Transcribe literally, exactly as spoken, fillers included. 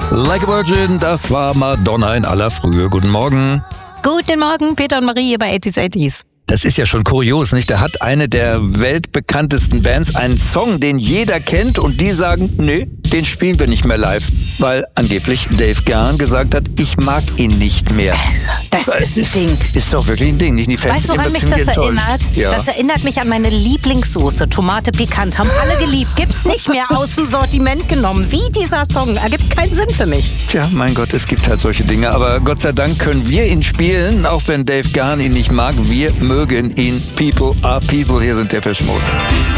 Like a Virgin, das war Madonna in aller Frühe. Guten Morgen. Guten Morgen, Peter und Marie hier bei eighties eighties. Das ist ja schon kurios, nicht? Da hat eine der weltbekanntesten Bands einen Song, den jeder kennt, und die sagen, nee, den spielen wir nicht mehr live, weil angeblich Dave Gahan gesagt hat, ich mag ihn nicht mehr. Also, das ist ein Ding. Ist doch wirklich ein Ding, nicht? Die Fans Weißt du, woran mich sind das enttäuscht. erinnert? Ja. Das erinnert mich an meine Lieblingssoße, Tomate pikant. Haben alle geliebt. Gibt's nicht mehr aus dem Sortiment genommen. Wie dieser Song. Ergibt keinen Sinn für mich. Tja, mein Gott, es gibt halt solche Dinge. Aber Gott sei Dank können wir ihn spielen, auch wenn Dave Gahan ihn nicht mag. Wir mögen ihn. People are people. Hier sind Depeche Mode.